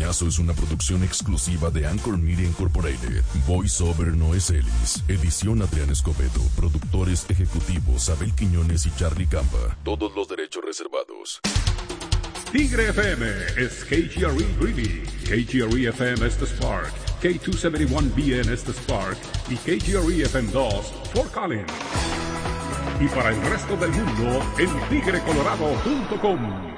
Caso es una producción exclusiva de Anchor Media Incorporated. Voiceover Noé Celis. Edición Adrián Escobedo. Productores ejecutivos Abel Quiñones y Charlie Campa. Todos los derechos reservados. Tigre FM es KGRE Greeley. KGRE FM es The Spark. K271BN es The Spark. Y KGRE FM 2, Fort Collins. Y para el resto del mundo, en tigrecolorado.com.